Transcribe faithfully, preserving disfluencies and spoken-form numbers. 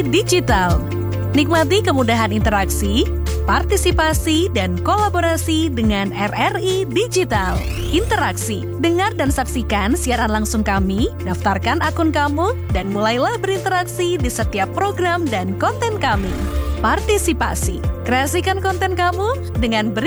Digital. Nikmati kemudahan interaksi, partisipasi, dan kolaborasi dengan R R I Digital. Interaksi, dengar dan saksikan siaran langsung kami, daftarkan akun kamu, dan mulailah berinteraksi di setiap program dan konten kami. Partisipasi, kreasikan konten kamu dengan beri